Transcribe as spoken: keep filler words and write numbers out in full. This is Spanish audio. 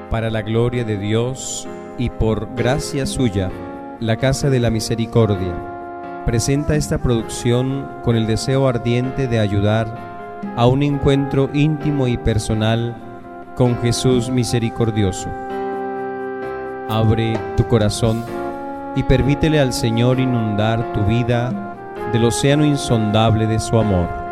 Para la gloria de Dios y por gracia suya, la Casa de la Misericordia presenta esta producción con el deseo ardiente de ayudar a un encuentro íntimo y personal con Jesús misericordioso. Abre tu corazón y permítele al Señor inundar tu vida del océano insondable de su amor.